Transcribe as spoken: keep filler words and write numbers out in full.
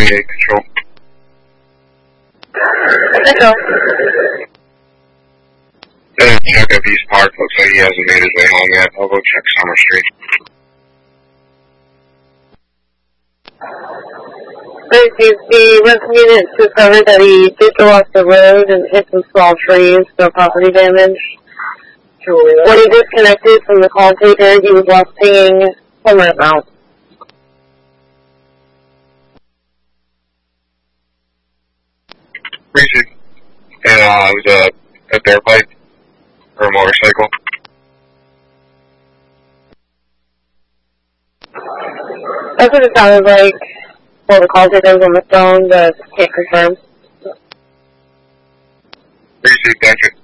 eight control. Control. Gonna check up East Park. Looks like he hasn't made his way home yet. I'll go check Summer Street. Received the rescue unit to cover that he did go off the road and hit some small trees, no property damage. When he disconnected from the call taker, he was left pinging somewhere about. Received. And uh, it was a, a dirt bike or a motorcycle. That's what it sounded like. Well, the call taker was on the phone, but can't confirm. Received, thank you.